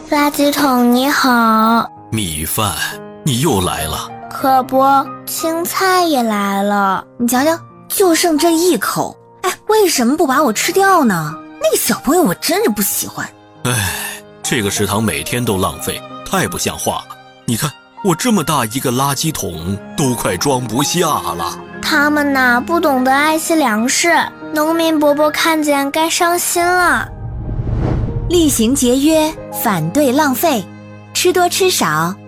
垃圾桶你好。 米饭，你又来了。 可不，青菜也来了。 你瞧瞧，就剩这一口，为什么不把我吃掉呢？那个小朋友我真是不喜欢。 这个食堂每天都浪费，太不像话了。你看，我这么大一个垃圾桶都快装不下了。 他们呐，不懂得爱惜粮食，农民伯伯看见该伤心了。 厉行节约，反对浪费，吃多吃少，